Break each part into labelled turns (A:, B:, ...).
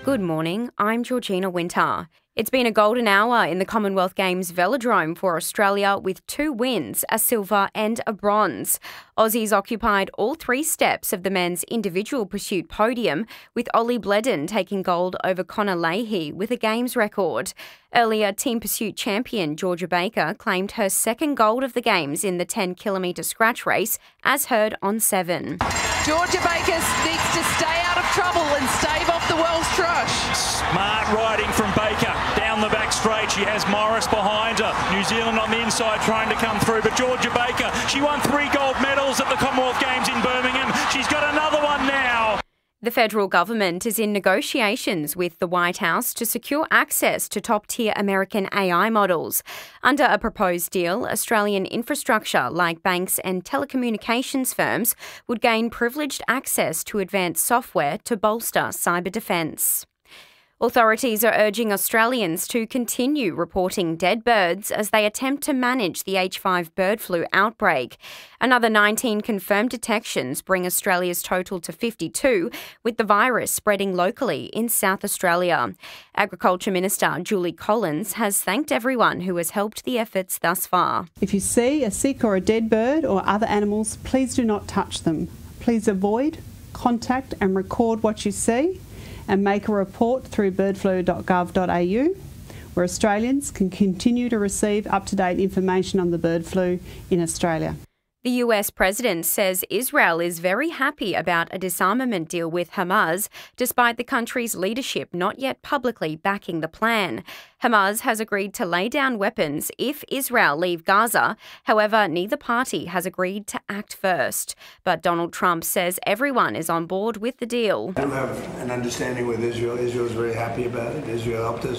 A: Good morning, I'm Georgina Winter. It's been a golden hour in the Commonwealth Games velodrome for Australia with 2 wins, a silver and a bronze. Aussies occupied all 3 steps of the men's individual pursuit podium, with Ollie Bledon taking gold over Connor Leahy with a Games record. Earlier, team pursuit champion Georgia Baker claimed her 2nd gold of the Games in the 10-kilometre scratch race, as heard on 7.
B: Georgia Baker needs to stay out of trouble and stave off the Welsh Thrush.
C: Smart riding from Baker. Down the back straight, she has Morris behind her. New Zealand on the inside trying to come through, but Georgia Baker, she won 3 gold medals at the Commonwealth Games in Birmingham. She's got another one now.
A: The federal government is in negotiations with the White House to secure access to top-tier American AI models. Under a proposed deal, Australian infrastructure like banks and telecommunications firms would gain privileged access to advanced software to bolster cyber defence. Authorities are urging Australians to continue reporting dead birds as they attempt to manage the H5 bird flu outbreak. Another 19 confirmed detections bring Australia's total to 52, with the virus spreading locally in South Australia. Agriculture Minister Julie Collins has thanked everyone who has helped the efforts thus far.
D: If you see a sick or a dead bird or other animals, please do not touch them. Please avoid, contact and record what you see, and make a report through birdflu.gov.au, where Australians can continue to receive up-to-date information on the bird flu in Australia.
A: The US president says Israel is very happy about a disarmament deal with Hamas, despite the country's leadership not yet publicly backing the plan. Hamas has agreed to lay down weapons if Israel leave Gaza. However, neither party has agreed to act first. But Donald Trump says everyone is on board with the deal.
E: I do have an understanding with Israel. Israel is very happy about it. Israel helped us.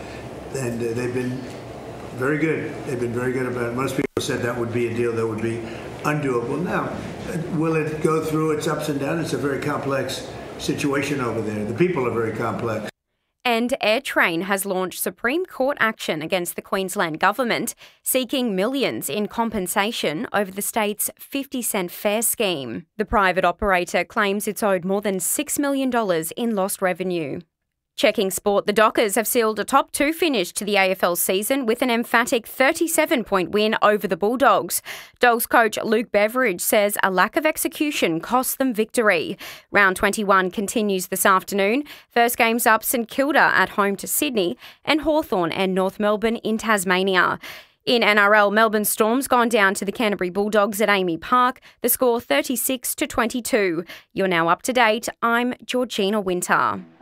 E: And they've been very good. They've been very good about it. Most people said that would be a deal that would be undoable. Now, will it go through its ups and downs? It's a very complex situation over there. The people are very complex.
A: And AirTrain has launched Supreme Court action against the Queensland government, seeking millions in compensation over the state's 50-cent fare scheme. The private operator claims it's owed more than $6 million in lost revenue. Checking sport, the Dockers have sealed a top 2 finish to the AFL season with an emphatic 37-point win over the Bulldogs. Dogs coach Luke Beveridge says a lack of execution cost them victory. Round 21 continues this afternoon. First game's up St Kilda at home to Sydney and Hawthorn and North Melbourne in Tasmania. In NRL, Melbourne Storm's gone down to the Canterbury Bulldogs at Amy Park. The score 36-22. You're now up to date. I'm Georgina Winter.